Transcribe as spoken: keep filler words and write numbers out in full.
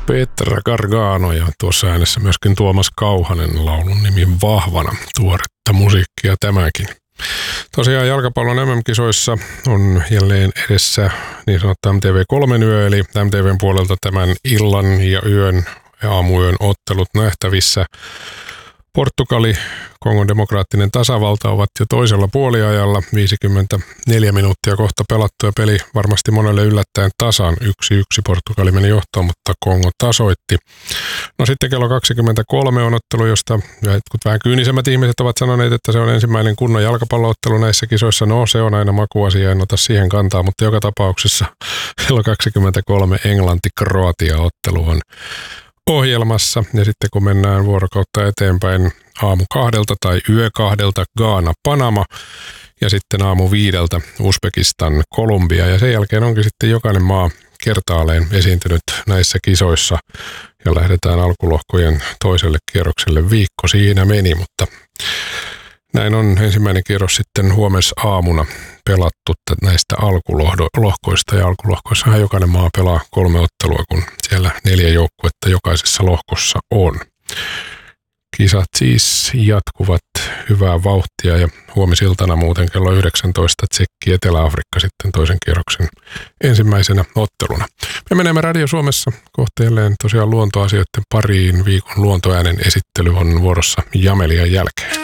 Petra Gargano ja tuossa äänessä myöskin Tuomas Kauhanen, laulun nimi Vahvana. Tuoretta musiikkia tämäkin. Tosiaan jalkapallon M M-kisoissa on jälleen edessä niin sanottu M T V kolme yö, eli M T V:n puolelta tämän illan ja yön ja aamuyön ottelut nähtävissä. Portugali, Kongon demokraattinen tasavalta ovat jo toisella puoliajalla, viisikymmentäneljä minuuttia kohta pelattu ja peli varmasti monelle yllättäen tasan. Yksi yksi Portugali meni johtoon, mutta Kongo tasoitti. No sitten kello kaksikymmentäkolme on ottelu, josta jotkut vähän kyynisemmät ihmiset ovat sanoneet, että se on ensimmäinen kunnon jalkapalloottelu näissä kisoissa. No se on aina makuasia, en ota siihen kantaa, mutta joka tapauksessa kello kaksikymmentäkolme Englanti-Kroatia-ottelu on ohjelmassa. Ja sitten kun mennään vuorokautta eteenpäin aamu kahdelta tai yö kahdelta Ghana, Panama ja sitten aamu viideltä Uzbekistan, Kolumbia. Ja sen jälkeen onkin sitten jokainen maa kertaalleen esiintynyt näissä kisoissa ja lähdetään alkulohkojen toiselle kierrokselle. Viikko siinä meni, mutta näin on ensimmäinen kierros sitten huomisaamuna pelattu näistä alkulohkoista, ja alkulohkoissahan jokainen maa pelaa kolme ottelua, kun siellä neljä joukkuetta jokaisessa lohkossa on. Kisat siis jatkuvat hyvää vauhtia ja huomisiltana muuten kello yhdeksäntoista Tsekki Etelä-Afrikka sitten toisen kierroksen ensimmäisenä otteluna. Me menemme Radio Suomessa kohta jälleen tosiaan luontoasioiden pariin. Viikon luontoäänen esittely on vuorossa Jamelian jälkeen.